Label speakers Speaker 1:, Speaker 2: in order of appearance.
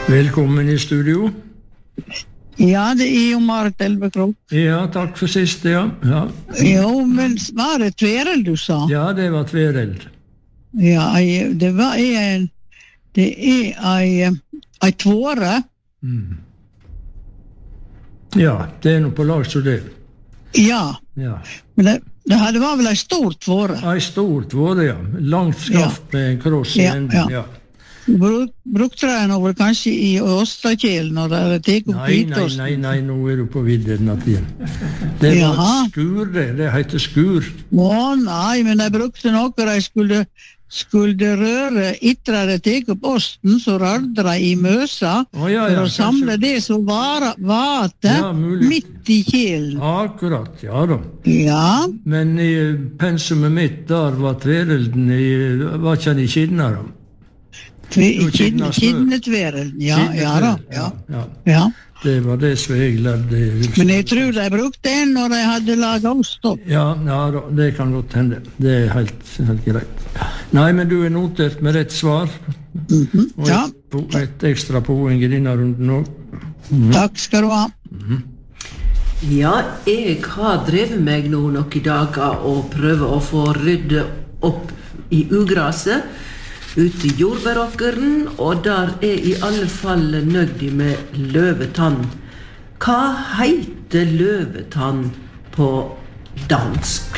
Speaker 1: Velkommen I studio.
Speaker 2: Ja, det jo Marit Elvekrok.
Speaker 1: Ja, takk for sist, ja.
Speaker 2: Jo, men var det Tvereld du sa?
Speaker 1: Ja, det var Tvereld.
Speaker 2: Ja, det var ei tvåre.
Speaker 1: Ja, det noe på lag så det.
Speaker 2: Ja,
Speaker 1: Ja.
Speaker 2: men det var vel ei stor tvåre.
Speaker 1: Ei stor tvåre, ja. Langt skaft med en kross I enden, ja.
Speaker 2: Brukte den over kanskje I Åstakjelen når det tek opp hvitosten?
Speaker 1: Nei, nå du på vidden av tiden. Det var et skur, det heter skur.
Speaker 2: Nei, men de brukte noe de skulle røre etter de tek opp osten, så rørte de I møsa for å samle det som var midt I kjelen.
Speaker 1: Akkurat, ja da.
Speaker 2: Ja.
Speaker 1: Men I pensumet mitt der var Tverelden, var ikke han I Kidnarum?
Speaker 2: Kidnetvereld, ja da.
Speaker 1: Det var det som jeg lærte.
Speaker 2: Men jeg tror de brukte den når de hadde laget ost.
Speaker 1: Ja, det kan godt hende. Det helt greit. Nei, men du notert med rett svar.
Speaker 2: Ja.
Speaker 1: Og et ekstra poeng I denne runden også.
Speaker 2: Takk skal du ha.
Speaker 3: Ja, jeg har drevet meg nå noen dager og prøver å få rydde opp I ugraset ute I jordbæråkeren, og der I alle fall nøgdig med løvetann. Hva heter løvetann på dansk?